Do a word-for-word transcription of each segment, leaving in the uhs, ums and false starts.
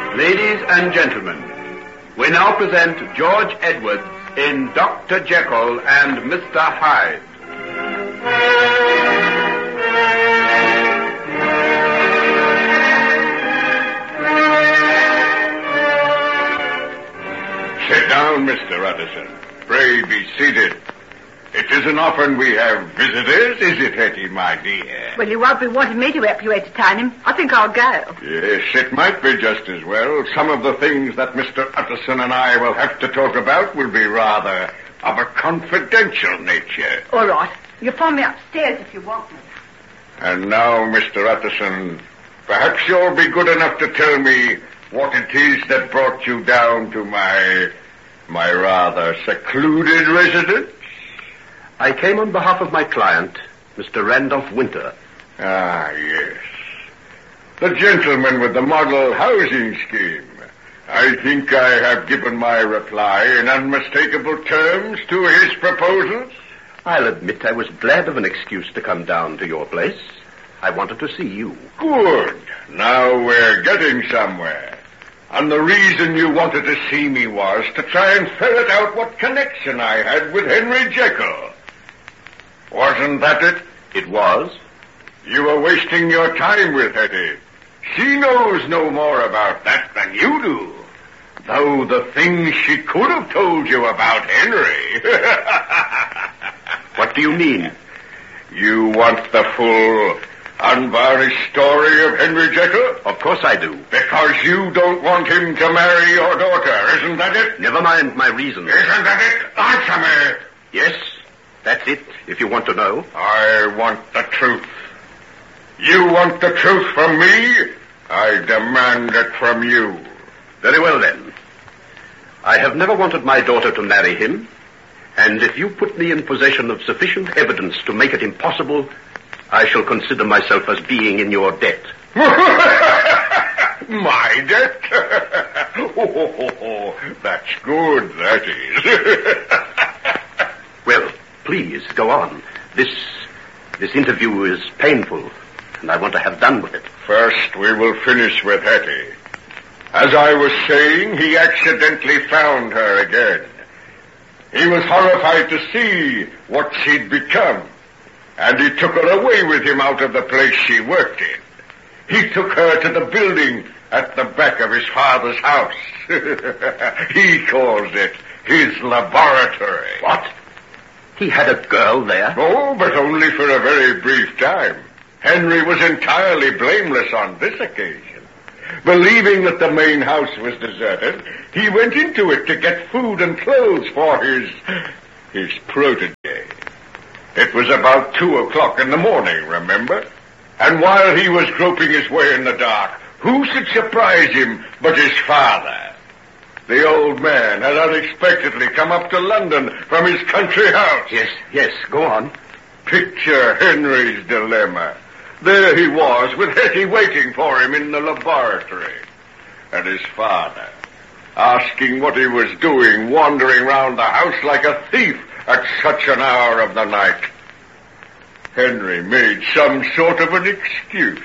Ladies and gentlemen, we now present George Edwards in Doctor Jekyll and Mister Hyde. Sit down, Mister Utterson. Pray be seated. It isn't often we have visitors, is it, Hetty, my dear? Well, you won't be wanting me to help you entertain him. I think I'll go. Yes, it might be just as well. Some of the things that Mister Utterson and I will have to talk about will be rather of a confidential nature. All right. You'll find me upstairs if you want me. And now, Mister Utterson, perhaps you'll be good enough to tell me what it is that brought you down to my, my rather secluded residence? I came on behalf of my client, Mister Randolph Winter. Ah, yes. The gentleman with the model housing scheme. I think I have given my reply in unmistakable terms to his proposals. I'll admit I was glad of an excuse to come down to your place. I wanted to see you. Good. Now we're getting somewhere. And the reason you wanted to see me was to try and ferret out what connection I had with Henry Jekyll. Wasn't that it? It was. You were wasting your time with Hetty. She knows no more about that than you do. Though the things she could have told you about Henry. What do you mean? You want the full, unvarnished story of Henry Jekyll? Of course I do. Because you don't want him to marry your daughter, isn't that it? Never mind my reasons. Isn't that it? Answer me. Yes, that's it, if you want to know. I want the truth. You want the truth from me? I demand it from you. Very well, then. I have never wanted my daughter to marry him, and if you put me in possession of sufficient evidence to make it impossible, I shall consider myself as being in your debt. My debt? Oh, that's good, that is. Well, please, go on. This, this interview is painful, and I want to have done with it. First, we will finish with Hetty. As I was saying, he accidentally found her again. He was horrified to see what she'd become, and he took her away with him out of the place she worked in. He took her to the building at the back of his father's house. He calls it his laboratory. What? He had a girl there? Oh, but only for a very brief time. Henry was entirely blameless on this occasion. Believing that the main house was deserted, he went into it to get food and clothes for his, his protege. It was about two o'clock in the morning, remember? And while he was groping his way in the dark, who should surprise him but his father? The old man had unexpectedly come up to London from his country house. Yes, yes, go on. Picture Henry's dilemma. There he was, with Hetty waiting for him in the laboratory. And his father, asking what he was doing, wandering round the house like a thief at such an hour of the night. Henry made some sort of an excuse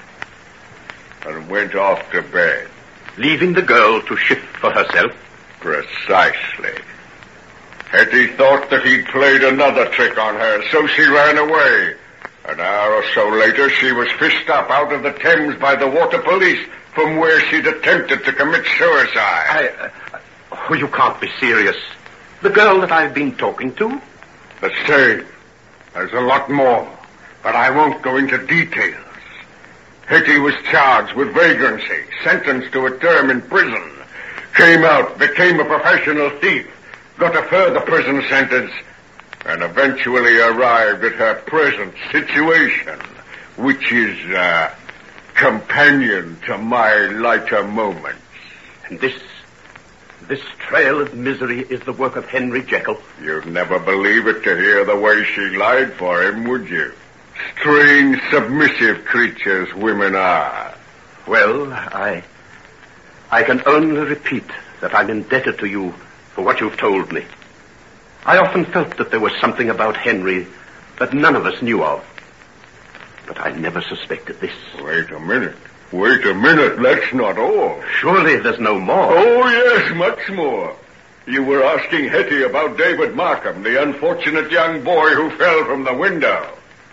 and went off to bed. Leaving the girl to shift for herself? Precisely. Hetty thought that he'd played another trick on her, so she ran away. An hour or so later, she was fished up out of the Thames by the water police from where she'd attempted to commit suicide. I, uh, oh, you can't be serious. The girl that I've been talking to? The same. There's a lot more, but I won't go into details. Hetty was charged with vagrancy, sentenced to a term in prison, came out, became a professional thief, got a further prison sentence, and eventually arrived at her present situation, which is a companion to my lighter moments. And this, this trail of misery is the work of Henry Jekyll? You'd never believe it to hear the way she lied for him, would you? Strange, submissive creatures women are. Well, I, I can only repeat that I'm indebted to you for what you've told me. I often felt that there was something about Henry that none of us knew of. But I never suspected this. Wait a minute. Wait a minute, that's not all. Surely there's no more. Oh, yes, much more. You were asking Hetty about David Markham, the unfortunate young boy who fell from the window.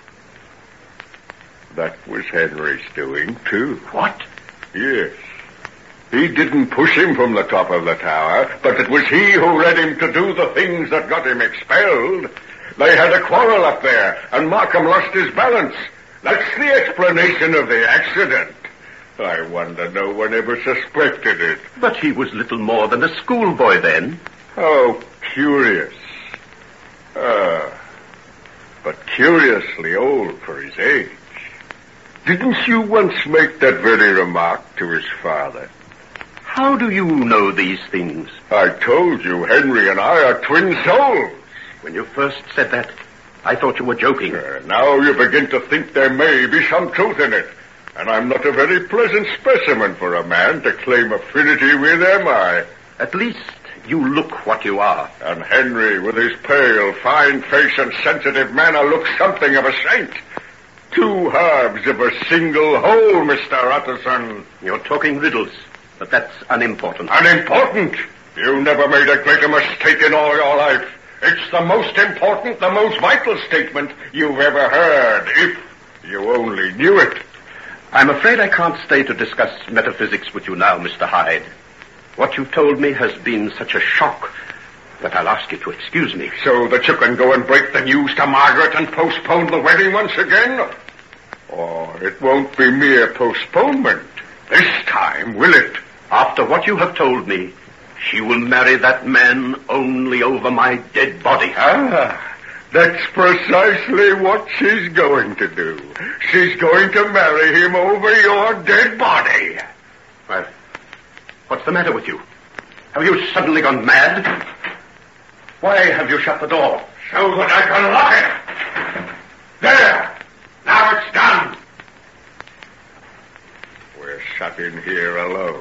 That was Henry's doing, too. What? Yes. He didn't push him from the top of the tower, but it was he who led him to do the things that got him expelled. They had a quarrel up there, and Markham lost his balance. That's the explanation of the accident. I wonder no one ever suspected it. But he was little more than a schoolboy then. How curious. Ah, but curiously old for his age. Didn't you once make that very remark to his father? How do you know these things? I told you Henry and I are twin souls. When you first said that, I thought you were joking. Uh, now you begin to think there may be some truth in it. And I'm not a very pleasant specimen for a man to claim affinity with, am I? At least you look what you are. And Henry, with his pale, fine face and sensitive manner, looks something of a saint. Two halves of a single whole, Mister Utterson. You're talking riddles, but that's unimportant. Unimportant? You never made a greater mistake in all your life. It's the most important, the most vital statement you've ever heard, if you only knew it. I'm afraid I can't stay to discuss metaphysics with you now, Mister Hyde. What you've told me has been such a shock that I'll ask you to excuse me. So that you can go and break the news to Margaret and postpone the wedding once again? Or it won't be mere postponement. This time, will it? After what you have told me, she will marry that man only over my dead body. Ah, that's precisely what she's going to do. She's going to marry him over your dead body. Well, what's the matter with you? Have you suddenly gone mad? Why have you shut the door? So that I can lock it. There. Now it's done. We're shut in here alone.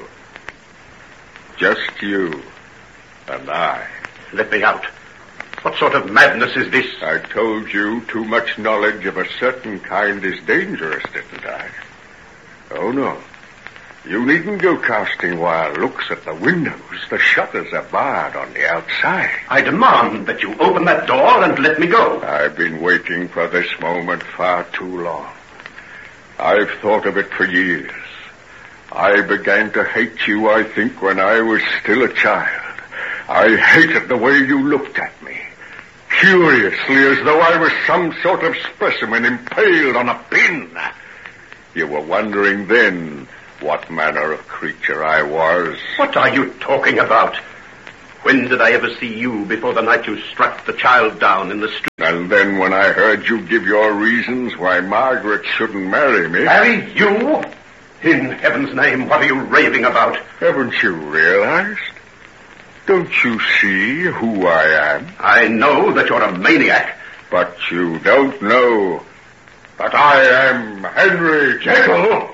Just you and I. Let me out. What sort of madness is this? I told you too much knowledge of a certain kind is dangerous, didn't I? Oh, no. You needn't go casting wild looks at the windows. The shutters are barred on the outside. I demand that you open that door and let me go. I've been waiting for this moment far too long. I've thought of it for years. I began to hate you, I think, when I was still a child. I hated the way you looked at me. Curiously, as though I was some sort of specimen impaled on a pin. You were wondering then what manner of creature I was. What are you talking about? When did I ever see you before the night you struck the child down in the street? And then when I heard you give your reasons why Margaret shouldn't marry me... Marry you? In heaven's name, what are you raving about? Haven't you realized? Don't you see who I am? I know that you're a maniac. But you don't know that I am Henry Jekyll.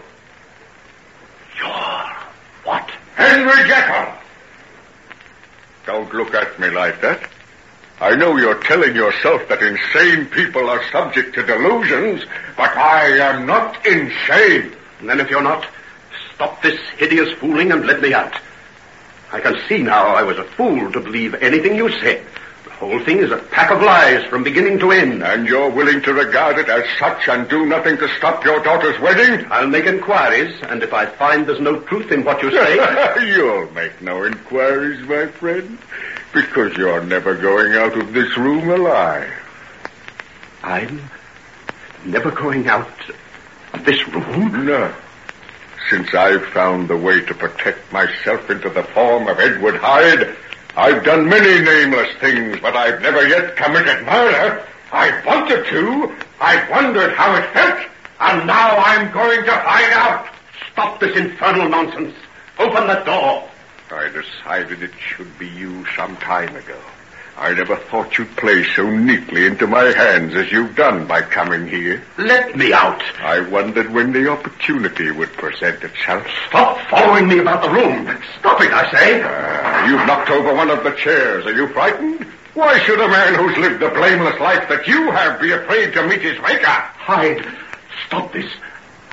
You're what? Henry Jekyll! Don't look at me like that. I know you're telling yourself that insane people are subject to delusions, but I am not insane. And then if you're not, stop this hideous fooling and let me out. I can see now I was a fool to believe anything you said. The whole thing is a pack of lies from beginning to end. And you're willing to regard it as such and do nothing to stop your daughter's wedding? I'll make inquiries, and if I find there's no truth in what you say... You'll make no inquiries, my friend, because you're never going out of this room alive. I'm never going out of this room? No. Since I've found the way to protect myself into the form of Edward Hyde, I've done many nameless things, but I've never yet committed murder. I've wanted to. I've wondered how it felt, and now I'm going to find out. Stop this infernal nonsense. Open the door. I decided it should be you some time ago. I never thought you'd play so neatly into my hands as you've done by coming here. Let me out. I wondered when the opportunity would present itself. Stop following me about the room. Stop it, I say. Uh, you've knocked over one of the chairs. Are you frightened? Why should a man who's lived the blameless life that you have be afraid to meet his maker? Hyde, stop this.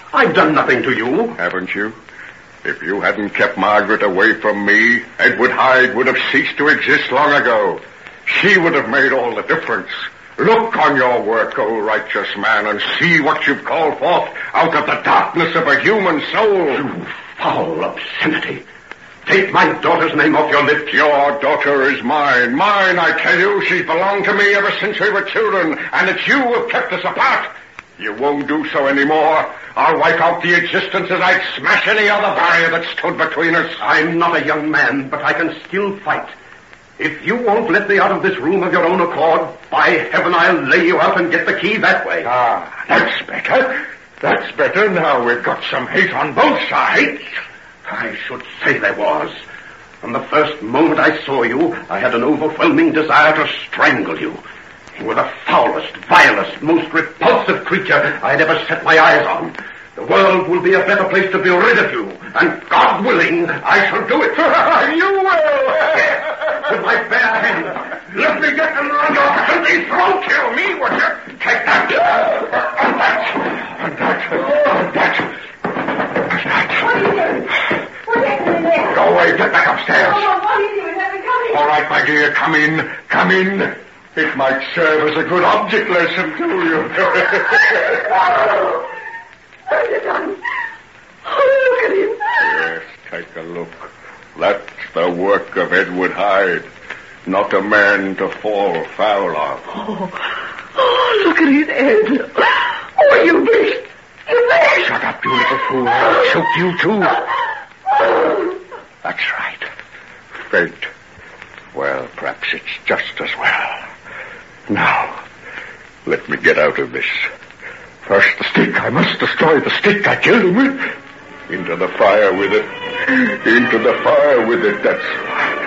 I've done nothing to you. Haven't you? If you hadn't kept Margaret away from me, Edward Hyde would have ceased to exist long ago. She would have made all the difference. Look on your work, O righteous man, and see what you've called forth out of the darkness of a human soul. You foul obscenity. Take my daughter's name off your lips. Your daughter is mine. Mine, I tell you. She's belonged to me ever since we were children, and it's you who have kept us apart. You won't do so anymore. I'll wipe out the existence as I'd smash any other barrier that stood between us. I'm not a young man, but I can still fight. If you won't let me out of this room of your own accord, by heaven, I'll lay you out and get the key that way. Ah, that's better. That's better. Now we've got some hate on both sides. I should say there was. From the first moment I saw you, I had an overwhelming desire to strangle you. You were the foulest, vilest, most repulsive creature I'd ever set my eyes on. The world will be a better place to be rid of you, and God willing, I shall do it. You will! Yes, with my bare hands. Let me get them around your filthy throat. Kill me, would you? Take that. And that. And that. And that. What are you doing? What's happening there? Go away. Get back upstairs. Oh, what are you doing? Let me come in. All right, my dear. Come in. Come in. It might serve as a good object lesson to you. Oh, what have you done? Oh, look at him. Yes, take a look. That's the work of Edward Hyde. Not a man to fall foul of. Oh, oh look at his head. Oh, you beast. You beast. Shut up, you little fool. I'll choke you, too. That's right. Fate. Well, perhaps it's just as well. Now, let me get out of this. First the stick. I must destroy the stick I killed him with. Into the fire with it. Into the fire with it. That's